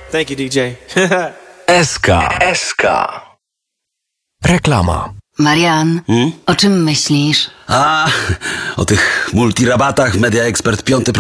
Thank you, DJ. SK. Reklama. Marian, o czym myślisz? O tych multirabatach Media Expert 5